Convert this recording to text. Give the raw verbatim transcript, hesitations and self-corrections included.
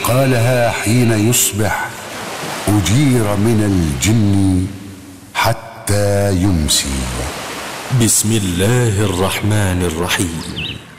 قالها حين يصبح أجير من الجن حتى يمسي. بسم الله الرحمن الرحيم.